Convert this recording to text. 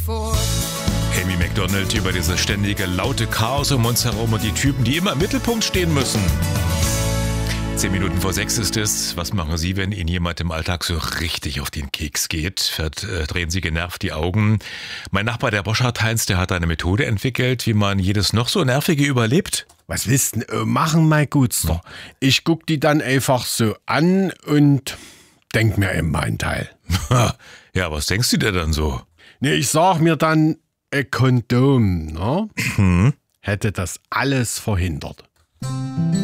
Amy Macdonald über dieses ständige laute Chaos um uns herum und die Typen, die immer im Mittelpunkt stehen müssen. 10 Minuten vor 6 ist es. Was machen Sie, wenn Ihnen jemand im Alltag so richtig auf den Keks geht? Verdrehen Sie genervt die Augen? Mein Nachbar, der Boschart-Heinz, der hat eine Methode entwickelt, wie man jedes noch so Nervige überlebt. Was willst du denn machen, mein Gutster? Ich guck die dann einfach so an und denk mir eben meinen Teil. Ja, was denkst du dir dann so? Nee, ich sag mir dann, ein Kondom, ne? Hätte das alles verhindert.